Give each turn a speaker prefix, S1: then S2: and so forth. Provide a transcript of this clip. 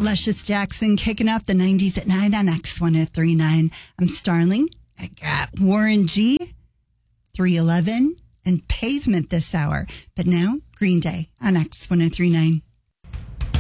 S1: Luscious Jackson kicking off the 90s at 9 on X1039. I'm Starling. I got Warren G, 311, and Pavement this hour. But now, Green Day on X1039.